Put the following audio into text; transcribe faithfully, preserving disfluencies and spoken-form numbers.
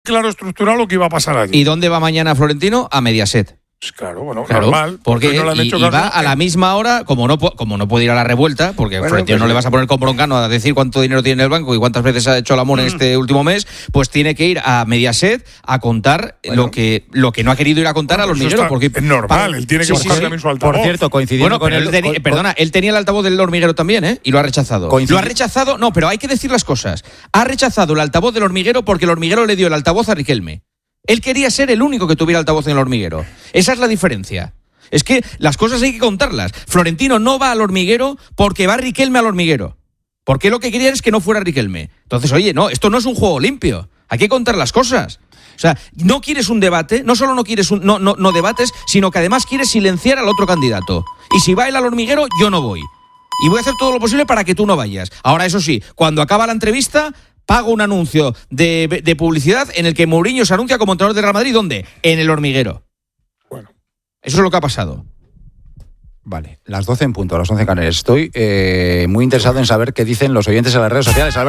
claro estructurado lo que iba a pasar allí. ¿Y dónde va mañana Florentino? A Mediaset. Pues claro, bueno, claro, normal. Porque no le han y, hecho y caso. va a la misma hora, como no, como no puede ir a la revuelta, porque Bueno, Florentino pues no sí. le vas a poner con broncano a decir cuánto dinero tiene en el banco y cuántas veces ha hecho el amor mm. en este último mes, pues tiene que ir a Mediaset a contar bueno. lo que lo que no ha querido ir a contar bueno, a los hormigueros. Porque es normal, para, él tiene que sí, buscar sí, también su altavoz. Por cierto, coincidiendo bueno, con él. el, Ten, con, perdona, él tenía el altavoz del hormiguero también, ¿eh? Y lo ha rechazado. Coincid... Lo ha rechazado, no, pero hay que decir las cosas. Ha rechazado el altavoz del hormiguero porque el hormiguero le dio el altavoz a Riquelme. Él quería ser el único que tuviera altavoz en el hormiguero. Esa es la diferencia. Es que las cosas hay que contarlas. Florentino no va al hormiguero porque va Riquelme al hormiguero. Porque lo que quería es que no fuera Riquelme. Entonces, oye, no, esto no es un juego limpio. Hay que contar las cosas. O sea, no quieres un debate, no solo no quieres un, no, no, no debates, sino que además quieres silenciar al otro candidato. Y si va él al hormiguero, yo no voy. Y voy a hacer todo lo posible para que tú no vayas. Ahora, eso sí, cuando acaba la entrevista, pago un anuncio de, de publicidad en el que Mourinho se anuncia como entrenador de Real Madrid. ¿Dónde? En el hormiguero. Eso es lo que ha pasado. Vale, las doce en punto, a las once en Canarias. Estoy eh, muy interesado en saber qué dicen los oyentes en las redes sociales. Alberto.